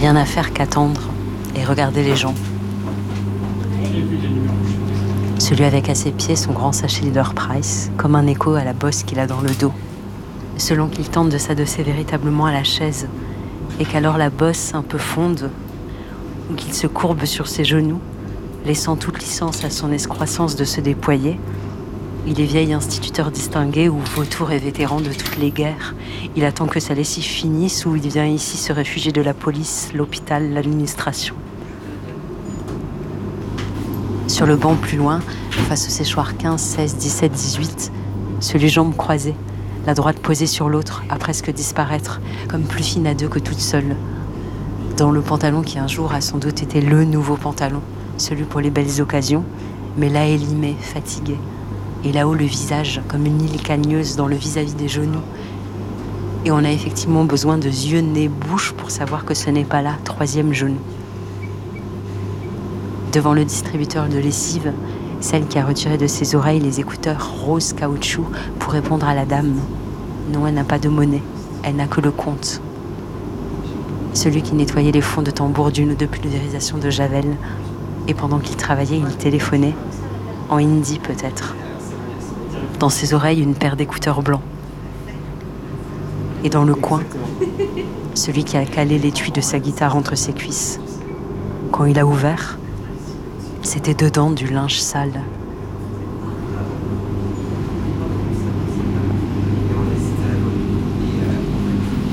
Rien à faire qu'attendre et regarder les gens. Celui avec à ses pieds son grand sachet Leader Price, comme un écho à la bosse qu'il a dans le dos. Selon qu'il tente de s'adosser véritablement à la chaise, et qu'alors la bosse un peu fonde, ou qu'il se courbe sur ses genoux, laissant toute licence à son excroissance de se déployer. Il est vieil instituteur distingué ou vautour et vétéran de toutes les guerres. Il attend que sa lessive finisse ou il vient ici se réfugier de la police, l'hôpital, l'administration. Sur le banc plus loin, face au séchoir 15, 16, 17, 18, celui jambes croisées, la droite posée sur l'autre, à presque disparaître, comme plus fine à deux que toute seule. Dans le pantalon qui un jour a sans doute été le nouveau pantalon, celui pour les belles occasions, mais là élimé, fatigué. Et là-haut le visage, comme une île cagneuse dans le vis-à-vis des genoux. Et on a effectivement besoin de yeux, nez, bouche pour savoir que ce n'est pas là, troisième genou. Devant le distributeur de lessive, celle qui a retiré de ses oreilles les écouteurs rose caoutchouc pour répondre à la dame. Non, elle n'a pas de monnaie, elle n'a que le compte. Celui qui nettoyait les fonds de tambour d'une ou deux pulvérisations de Javel. Et pendant qu'il travaillait, il téléphonait, en hindi peut-être. Dans ses oreilles, une paire d'écouteurs blancs. Et dans le coin, celui qui a calé l'étui de sa guitare entre ses cuisses. Quand il a ouvert, c'était dedans du linge sale.